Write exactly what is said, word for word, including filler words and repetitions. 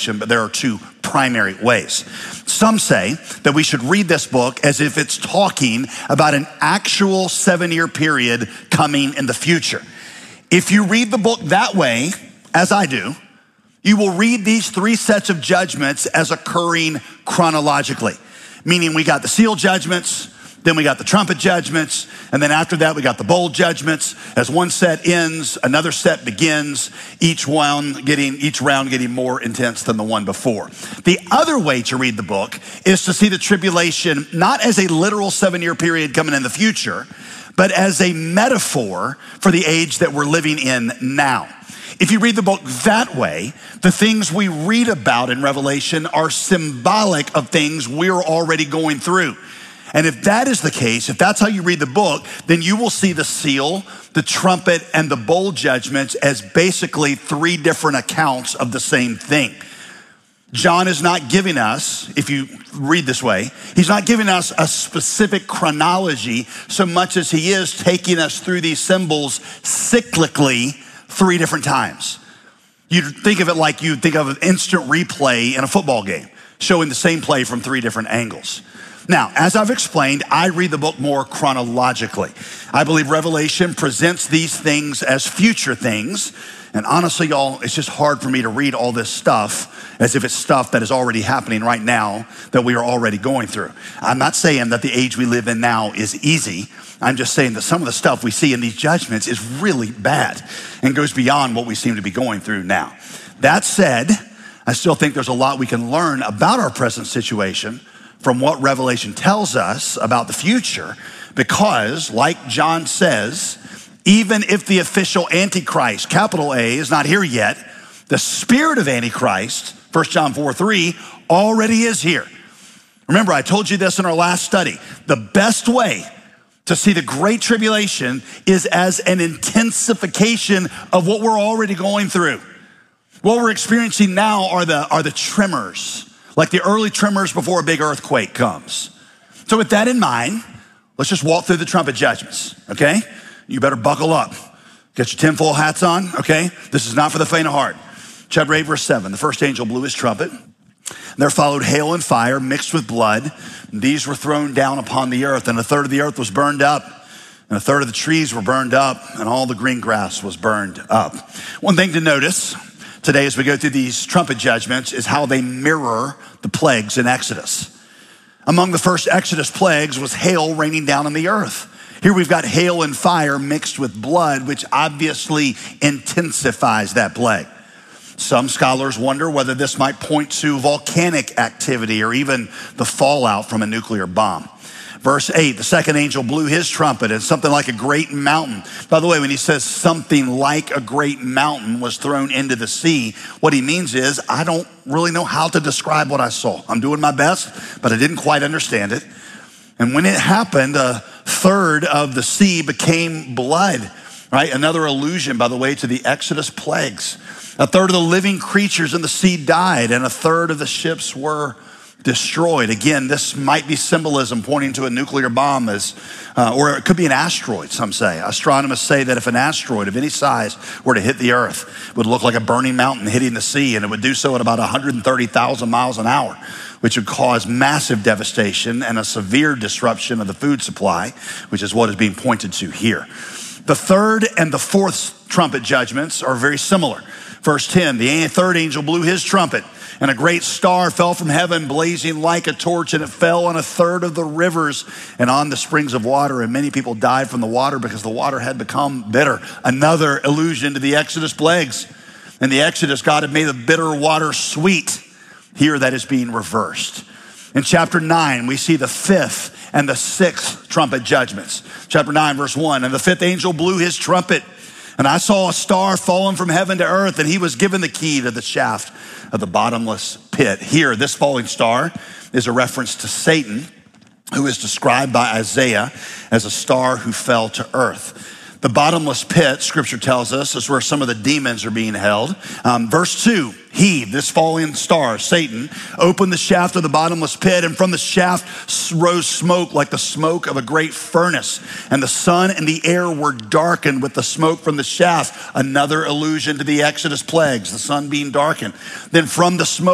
Revelation, but there are two primary ways. Some say that we should read this book as if it's talking about an actual seven-year period coming in the future. If you read the book that way, as I do, you will read these three sets of judgments as occurring chronologically, meaning we got the seal judgments, then we got the trumpet judgments, and then after that we got the bowl judgments. As one set ends, another set begins, each one getting each round getting more intense than the one before. The other way to read the book is to see the tribulation not as a literal seven-year period coming in the future, but as a metaphor for the age that we're living in now. If you read the book that way, the things we read about in Revelation are symbolic of things we're already going through. And if that is the case, if that's how you read the book, then you will see the seal, the trumpet, and the bowl judgments as basically three different accounts of the same thing. John is not giving us, if you read this way, he's not giving us a specific chronology so much as he is taking us through these symbols cyclically three different times. You'd think of it like you'd think of an instant replay in a football game, showing the same play from three different angles. Now, as I've explained, I read the book more chronologically. I believe Revelation presents these things as future things. And honestly, y'all, it's just hard for me to read all this stuff as if it's stuff that is already happening right now that we are already going through. I'm not saying that the age we live in now is easy. I'm just saying that some of the stuff we see in these judgments is really bad and goes beyond what we seem to be going through now. That said, I still think there's a lot we can learn about our present situation from what Revelation tells us about the future, because like John says, even if the official Antichrist, capital A, is not here yet, the spirit of Antichrist, First John four three, already is here. Remember, I told you this in our last study. The best way to see the Great Tribulation is as an intensification of what we're already going through. What we're experiencing now are the, are the tremors, like the early tremors before a big earthquake comes. So with that in mind, let's just walk through the trumpet judgments, okay? You better buckle up. Get your tinfoil hats on, okay? This is not for the faint of heart. Chapter eight, verse seven, the first angel blew his trumpet. There followed hail and fire mixed with blood. These were thrown down upon the earth, and a third of the earth was burned up, and a third of the trees were burned up, and all the green grass was burned up. One thing to notice today as we go through these trumpet judgments is how they mirror the plagues in Exodus. Among the first Exodus plagues was hail raining down on the earth. Here we've got hail and fire mixed with blood, which obviously intensifies that plague. Some scholars wonder whether this might point to volcanic activity or even the fallout from a nuclear bomb. Verse eight, the second angel blew his trumpet, and something like a great mountain. By the way, when he says something like a great mountain was thrown into the sea, what he means is, I don't really know how to describe what I saw. I'm doing my best, but I didn't quite understand it. And when it happened, a third of the sea became blood, right? Another allusion, by the way, to the Exodus plagues. A third of the living creatures in the sea died, and a third of the ships were destroyed. Again, this might be symbolism pointing to a nuclear bomb, as, uh, or it could be an asteroid, some say. Astronomers say that if an asteroid of any size were to hit the earth, it would look like a burning mountain hitting the sea, and it would do so at about one hundred thirty thousand miles an hour, which would cause massive devastation and a severe disruption of the food supply, which is what is being pointed to here. The third and the fourth trumpet judgments are very similar. Verse ten, the third angel blew his trumpet, and a great star fell from heaven, blazing like a torch, and it fell on a third of the rivers and on the springs of water, and many people died from the water because the water had become bitter. Another allusion to the Exodus plagues. In the Exodus, God had made the bitter water sweet. Here that is being reversed. In chapter nine, we see the fifth and the sixth trumpet judgments. Chapter nine, verse one, and the fifth angel blew his trumpet, and I saw a star fallen from heaven to earth, and he was given the key to the shaft of the bottomless pit. Here, this falling star is a reference to Satan, who is described by Isaiah as a star who fell to earth. The bottomless pit, scripture tells us, is where some of the demons are being held. Um, verse two, he, this falling star, Satan, opened the shaft of the bottomless pit, and from the shaft rose smoke like the smoke of a great furnace. And the sun and the air were darkened with the smoke from the shaft. Another allusion to the Exodus plagues, the sun being darkened. Then from the smoke,